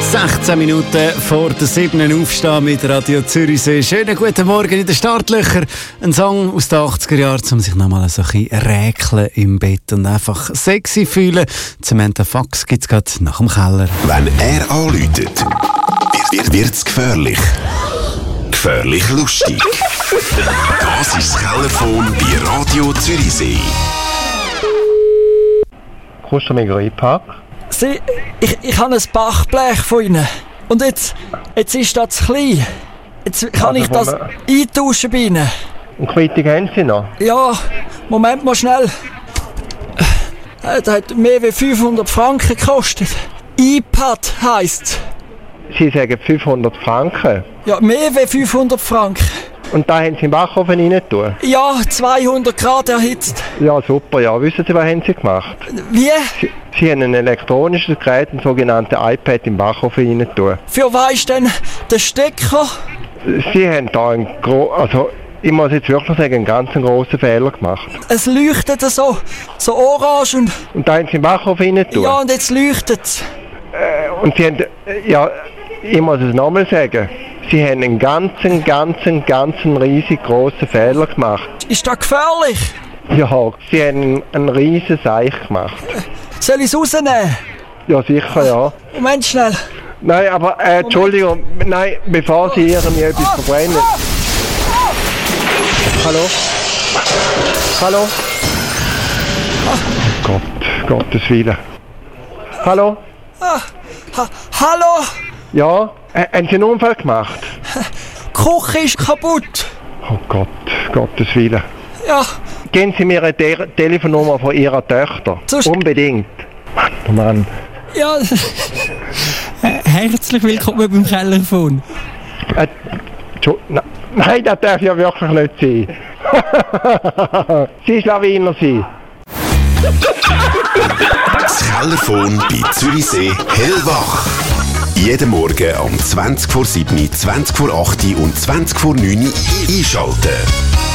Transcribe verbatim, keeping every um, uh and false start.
sechzehn Minuten vor der siebten aufstehen mit Radio Zürichsee. Schönen guten Morgen in den Startlöchern. Ein Song aus den achtziger Jahren, um sich nochmal so ein bisschen räkeln im Bett und einfach sexy fühlen. Samantha Fox gibt es gerade nach dem Keller. Wenn er anläutet, wird es gefährlich. Gefährlich lustig. Das ist das Kellerphone bei Radio Zürichsee. Kommst du mir reinpacken? Sie, ich, ich habe ein Bachblech von Ihnen. Und jetzt, jetzt ist das zu klein. Jetzt kann Also ich das Moment. eintauschen bei Ihnen. Und Quittung haben Sie noch? Ja, Moment mal schnell. Äh, Das hat mehr als fünfhundert Franken gekostet. iPad heisst. Sie sagen fünfhundert Franken. Ja, mehr als fünfhundert Franken. Und da haben Sie im Backofen rein tun? Ja, zweihundert Grad erhitzt. Ja, super, ja. Wissen Sie, was haben Sie gemacht? Wie? Sie, Sie haben ein elektronisches Gerät, ein sogenanntes iPad, im Backofen rein tun. Für was ist denn der Stecker? Sie haben da einen gro- also ich muss jetzt wirklich sagen, einen ganz grossen Fehler gemacht. Es leuchtet so, so orange und... Und da haben Sie im Backofen rein tun? Ja, und jetzt leuchtet es. Äh, und Sie haben, äh, ja, ich muss es nochmal sagen, Sie haben einen ganzen, ganzen, ganzen riesig grossen Fehler gemacht. Ist das gefährlich? Ja, Sie haben einen riesen Seich gemacht. Soll ich es rausnehmen? Ja, sicher, ja. Moment schnell. Nein, aber, äh, Entschuldigung, nein, bevor Sie irgendwie etwas verbrennen. Hallo? Hallo? Oh Gott, Gottes Willen. Hallo? Ah, ha, hallo? Ja? Äh, haben Sie einen Unfall gemacht? Die Küche ist kaputt. Oh Gott, Gottes Willen. Ja, Geben Sie mir eine Te- Telefonnummer von Ihrer Tochter. Sonst- Unbedingt. Mann, Mann. ja. Herzlich willkommen beim Kellerphone. Äh, Entschu- na- Nein, das darf ja wirklich nicht sein. Sie Schlawiner sein. Das Kellerphone bei Zürichsee hellwach. Jeden Morgen um zwanzig vor sieben, zwanzig vor acht und zwanzig vor neun einschalten.